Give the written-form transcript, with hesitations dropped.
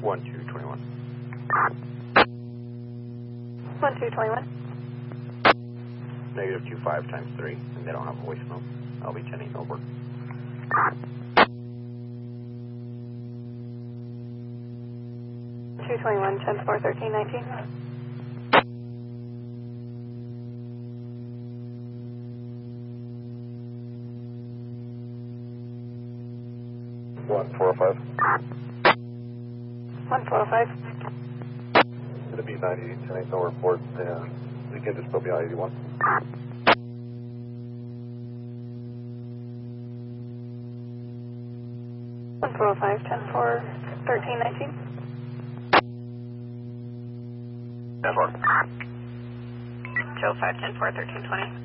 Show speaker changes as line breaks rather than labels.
1221.
1221.
Negative 25 times 3, and they don't have a voicemail. I'll be 10-8 over.
Two 21, 10 4, 13, 19.
One 405.
1405.
It'll be 90, 10-8 no report, and you can just put me on 81.
One 405, 10 4, 13, 19.
10 4.
205, 10 4, 13, 20.